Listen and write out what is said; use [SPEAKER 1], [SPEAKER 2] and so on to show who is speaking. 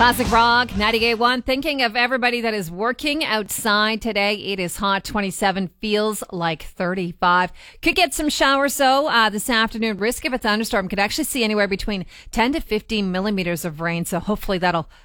[SPEAKER 1] Classic Rock 98.1. Thinking of everybody that is working outside today. It is hot, 27, feels like 35. Could get some showers though this afternoon. Risk of a thunderstorm. Could actually see anywhere between 10 to 15 millimeters of rain. So hopefully that'll